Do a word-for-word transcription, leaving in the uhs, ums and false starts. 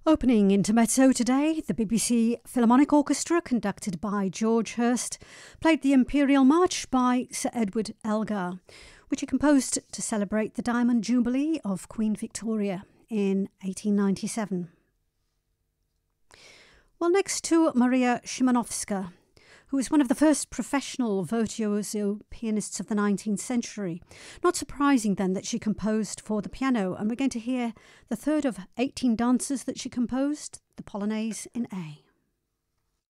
Opening intermezzo today, the B B C Philharmonic Orchestra, conducted by George Hurst, played the Imperial March by Sir Edward Elgar, which he composed to celebrate the Diamond Jubilee of Queen Victoria in eighteen ninety-seven. Well, next to Maria Szymanowska, who was one of the first professional virtuoso pianists of the nineteenth century. Not surprising then that she composed for the piano, and we're going to hear the third of eighteen dances that she composed, the Polonaise in A.